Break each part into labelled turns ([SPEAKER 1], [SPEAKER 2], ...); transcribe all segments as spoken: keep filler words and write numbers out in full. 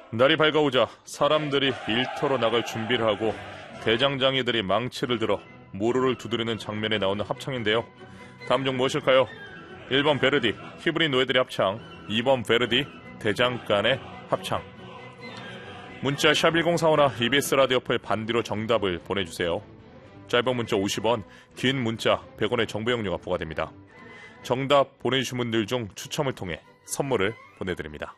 [SPEAKER 1] 날이 밝아오자 사람들이 일터로 나갈 준비를 하고 대장장이들이 망치를 들어 모로를 두드리는 장면에 나오는 합창인데요. 다음 중 무엇일까요? 일 번 베르디, 히브리 노예들의 합창, 이 번 베르디, 대장간의 합창. 문자 샵 일공사오나 이비에스 라디오포의 반디로 정답을 보내주세요. 짧은 문자 오십 원, 긴 문자 백 원의 정보용료가 부과됩니다. 정답 보내주신 분들 중 추첨을 통해 선물을 보내드립니다.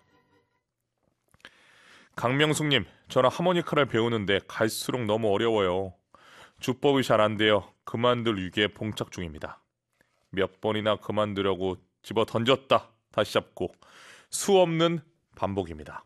[SPEAKER 1] 강명숙님, 저는 하모니카를 배우는데 갈수록 너무 어려워요. 주법이 잘 안 돼요. 그만둘 위기에 봉착 중입니다. 몇 번이나 그만두려고 집어 던졌다 다시 잡고 수없는 반복입니다.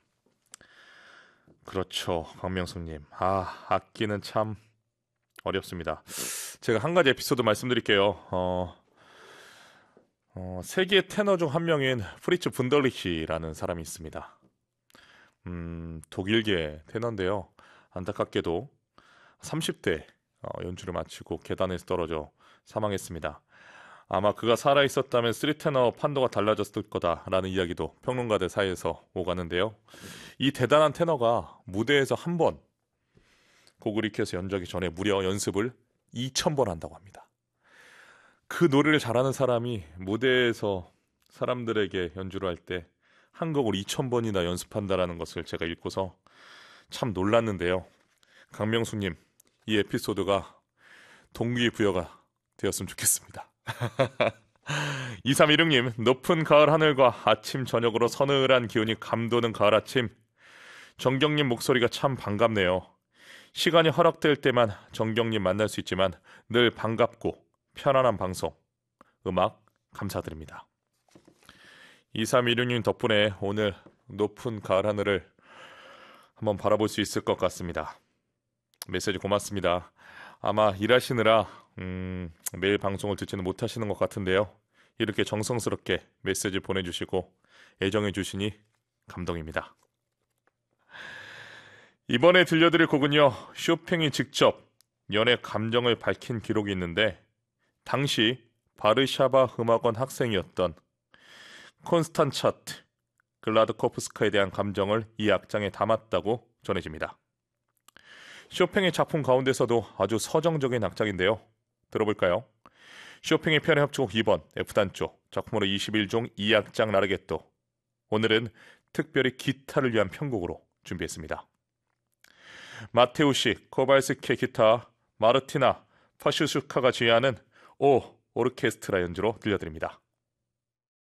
[SPEAKER 1] 그렇죠, 강명숙님. 아, 악기는 참 어렵습니다. 제가 한 가지 에피소드 말씀드릴게요. 어, 어, 세계 테너 중 한 명인 프리츠 분더리히라는 사람이 있습니다. 음, 독일계 테너인데요. 안타깝게도 삼십 대 어, 연주를 마치고 계단에서 떨어져 사망했습니다. 아마 그가 살아있었다면 스트릿 테너 판도가 달라졌을 거다라는 이야기도 평론가들 사이에서 오가는데요. 이 대단한 테너가 무대에서 한 번 곡을 익혀서 연주하기 전에 무려 연습을 이천 번 한다고 합니다. 그 노래를 잘하는 사람이 무대에서 사람들에게 연주를 할 때 한 곡을 이천 번이나 연습한다라는 것을 제가 읽고서 참 놀랐는데요. 강명숙님, 이 에피소드가 동기부여가 되었으면 좋겠습니다. 이삼일육님, 높은 가을 하늘과 아침 저녁으로 서늘한 기운이 감도는 가을 아침. 정경님 목소리가 참 반갑네요. 시간이 허락될 때만 정경님 만날 수 있지만 늘 반갑고 편안한 방송, 음악 감사드립니다. 이삼일육님 덕분에 오늘 높은 가을 하늘을 한번 바라볼 수 있을 것 같습니다. 메시지 고맙습니다. 아마 일하시느라 음, 매일 방송을 듣지는 못하시는 것 같은데요. 이렇게 정성스럽게 메시지 보내주시고 애정해 주시니 감동입니다. 이번에 들려드릴 곡은요, 쇼팽이 직접 연애 감정을 밝힌 기록이 있는데 당시 바르샤바 음악원 학생이었던 콘스탄차트 글라드코프스카에 대한 감정을 이 악장에 담았다고 전해집니다. 쇼팽의 작품 가운데서도 아주 서정적인 악장인데요. 들어볼까요? 쇼팽의 피아노 협주곡 이 번 F단조 작품으로 이십일 종 이 악장 라르게또. 오늘은 특별히 기타를 위한 편곡으로 준비했습니다. 마테우시 코발스키의 기타, 마르티나 파슈슈카가 지휘하는 오 오르케스트라 연주로 들려드립니다.